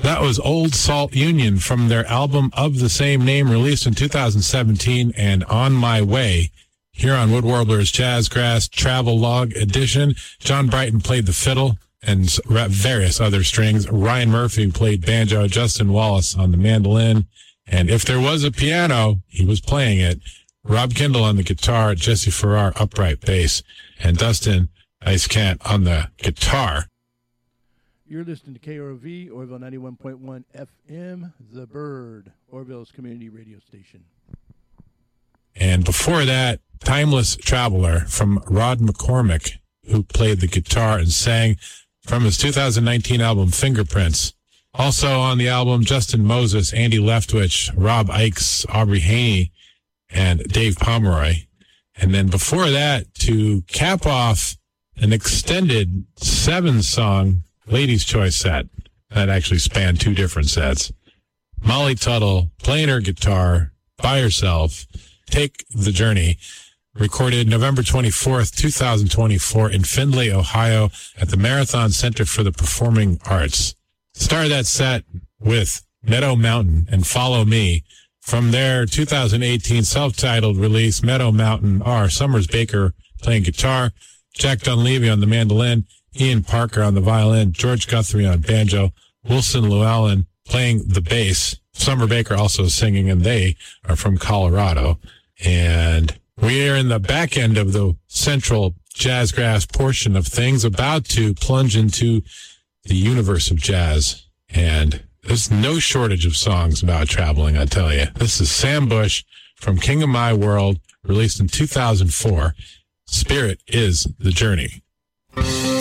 That was Old Salt Union from their album of the same name, released in 2017, and On My Way. Here on Wood Warblers Jazzgrass Travel Log Edition, John Brighton played the fiddle and various other strings. Ryan Murphy played banjo, Justin Wallace on the mandolin, and if there was a piano, he was playing it. Rob Kendall on the guitar, Jesse Farrar upright bass, and Dustin Ice Kent on the guitar. You're listening to KROV, Orville 91.1 FM, The Bird, Orville's community radio station. And before that, Timeless Traveler from Rod McCormick, who played the guitar and sang from his 2019 album Fingerprints. Also on the album, Justin Moses, Andy Leftwich, Rob Ikes, Aubrey Haney, and Dave Pomeroy. And then before that, to cap off an extended 7-song Ladies' Choice set that actually spanned 2 different sets. Molly Tuttle playing her guitar by herself, Take the Journey, recorded November 24th, 2024 in Findlay, Ohio at the Marathon Center for the Performing Arts. Started that set with Meadow Mountain and Follow Me from their 2018 self-titled release, Meadow Mountain R. Summers Baker playing guitar, Jack Dunleavy on the mandolin, Ian Parker on the violin, George Guthrie on banjo, Wilson Llewellyn playing the bass, Summer Baker also singing, and they are from Colorado. And we are in the back end of the central jazzgrass portion of things, about to plunge into the universe of jazz. And there's no shortage of songs about traveling, I tell you. This is Sam Bush from King of My World, released in 2004. Spirit is the Journey.